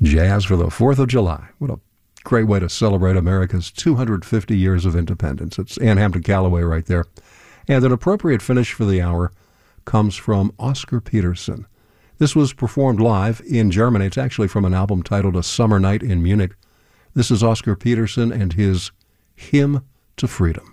Jazz for the 4th of July. What a great way to celebrate America's 250 years of independence. It's Ann Hampton Callaway right there. And an appropriate finish for the hour comes from Oscar Peterson. This was performed live in Germany. It's actually from an album titled A Summer Night in Munich. This is Oscar Peterson and his Hymn to Freedom.